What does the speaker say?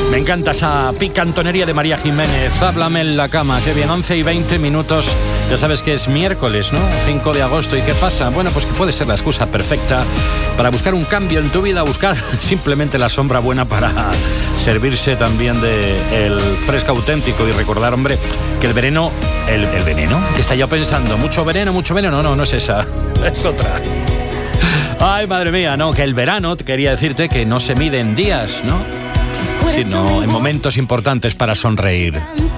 Me encanta esa picantonería de María Jiménez. Háblame en la cama. Qué bien, 11:20. Ya sabes que es miércoles, ¿no? 5 de agosto. ¿Y qué pasa? Bueno, pues que puede ser la excusa perfecta para buscar un cambio en tu vida, buscar simplemente la sombra buena para servirse también de el fresco auténtico y recordar, hombre, que el veneno... ¿El veneno? ¿Qué está yo pensando? ¿Mucho veneno? No es esa. Es otra. Ay, madre mía, no, que el verano, quería decirte que no se mide en días, ¿no? Sino en momentos importantes para sonreír.